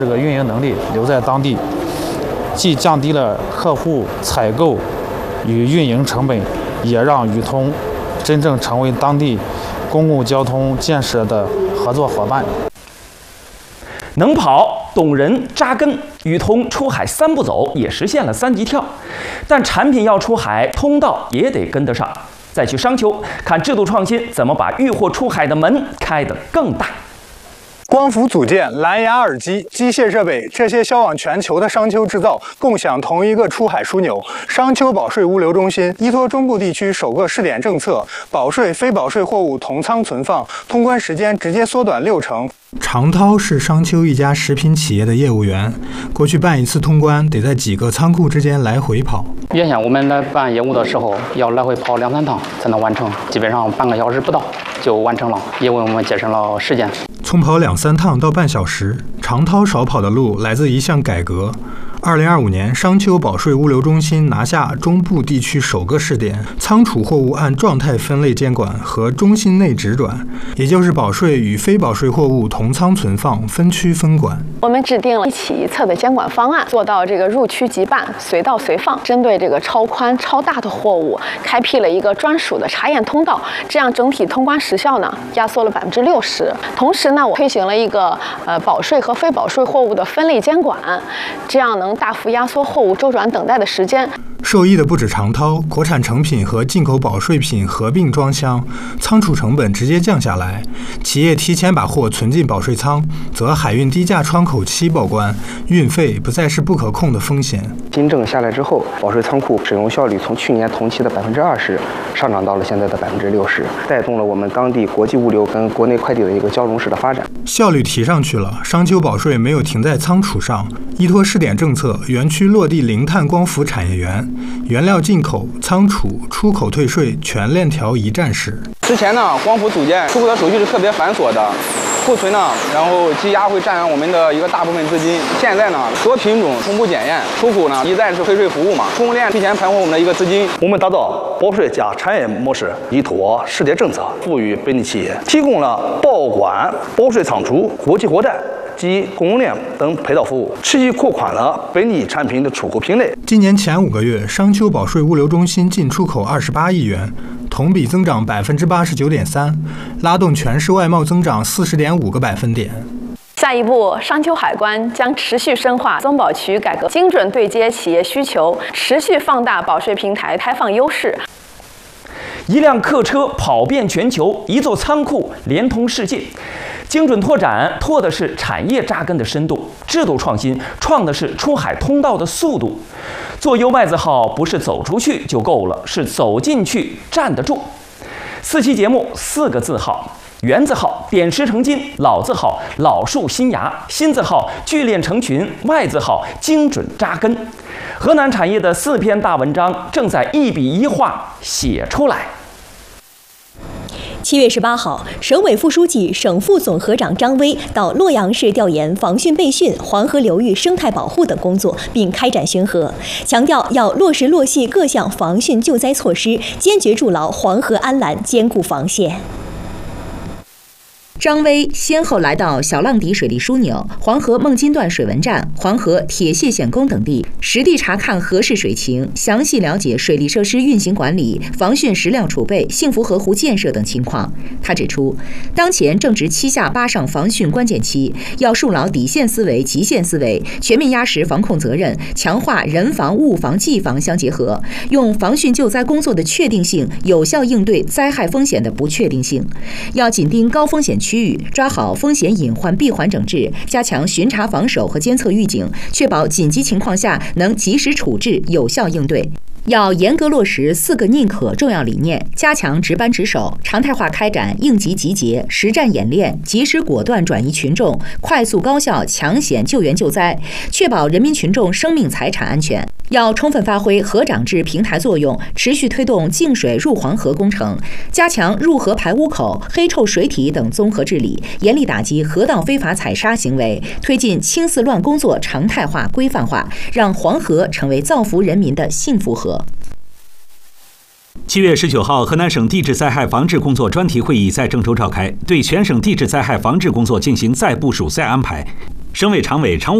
这个运营能力留在当地，既降低了客户采购与运营成本，也让宇通真正成为当地公共交通建设的合作伙伴。 能跑、懂人、扎根，宇通出海3步走也实现了3级跳。但产品要出海，通道也得跟得上。再去商丘看制度创新怎么把域货出海的门开得更大。 光伏组件、蓝牙耳机、机械设备，这些销往全球的商丘制造共享同一个出海枢纽——商丘保税物流中心，依托中部地区首个试点政策，保税、非保税货物同仓存放，通关时间直接缩短6成。常涛是商丘一家食品企业的业务员，过去办一次通关得在几个仓库之间来回跑。 原先我们来办业务的时候，要来回跑2、3趟才能完成，基本上半个小时不到就完成了，也为我们节省了时间。 从跑2、3趟到半小时，常涛少跑的路来自一项改革。2025年，商丘保税物流中心拿下中部地区首个试点，仓储货物按状态分类监管和中心内直转，也就是保税与非保税货物同仓存放，分区分管。 我们制定了一起一策的监管方案，做到这个入区即办、随到随放。针对这个超宽、超大的货物，开辟了一个专属的查验通道，这样整体通关时效呢压缩了60%。同时呢，我推行了一个保税和非保税货物的分类监管，这样能大幅压缩货物周转等待的时间。 受益的不止常涛，国产成品和进口保税品合并装箱，仓储成本直接降下来。企业提前把货存进保税仓，则海运低价窗口期报关，运费不再是不可控的风险。 新政下来之后，保税仓库使用效率从去年同期的20%上涨到了现在的60%，带动了我们当地国际物流跟国内快递的一个交融式的发展。 效率提上去了，商丘保税没有停在仓储上，依托试点政策，园区落地零碳光伏产业园。原料进口、仓储、出口退税全链条一站式。 之前呢，光伏组件出口的手续是特别繁琐的，库存呢，然后积压会占用我们的一个大部分资金。现在呢，多品种同步检验，出口呢一站式退税服务嘛，供应链提前盘活我们的一个资金。 我们打造保税加产业模式，依托试点政策，赋予本地企业提供了报关、保税仓储、国际货站及供应链等配套服务，持续扩宽了本地产品的出口品类。 今年前5个月，商丘保税物流中心进出口28亿元，同比增长89.3%，拉动全市外贸增长40.5个百分点。 下一步，商丘海关将持续深化增保区改革，精准对接企业需求，持续放大保税平台开放优势。 一辆客车跑遍全球，一座仓库连通世界。精准拓展，拓的是产业扎根的深度；制度创新，创的是出海通道的速度。做优麦子号不是走出去就够了，是走进去站得住。4期节目4个字号：圆字号点石成金，老字号老树新芽，新字号聚链成群，外字号精准扎根。河南产业的4篇大文章正在一笔一画写出来。 7月18号，省委副书记、省副总合长张威到洛阳市调研防汛备汛、黄河流域生态保护等工作，并开展巡河，强调要落实落细各项防汛救灾措施，坚决筑牢黄河安澜坚固防线。 张威先后来到小浪底水利枢纽、黄河孟津段水文站、黄河铁械显沟等地，实地查看河市水情，详细了解水利设施运行管理、防汛食料储备、幸福河湖建设等情况。他指出，当前正值7下8上防汛关键期，要树牢底线思维、极限思维，全面压实防控责任，强化人防、物防、技防相结合，用防汛救灾工作的确定性，有效应对灾害风险的不确定性。要紧盯高风险区域，抓好风险隐患闭环整治，加强巡查防守和监测预警，确保紧急情况下能及时处置、有效应对。要严格落实4个宁可重要理念，加强值班值守，常态化开展应急集结、实战演练，及时果断转移群众，快速高效抢险救援救灾，确保人民群众生命财产安全。要充分发挥河长制平台作用，持续推动净水入黄河工程，加强入河排污口、黑臭水体等综合治理，严厉打击河道非法采沙行为，推进清四乱工作常态化、规范化，让黄河成为造福人民的幸福河。 7月19号，河南省地质灾害防治工作专题会议在郑州召开，对全省地质灾害防治工作进行再部署、再安排。 省委常委常务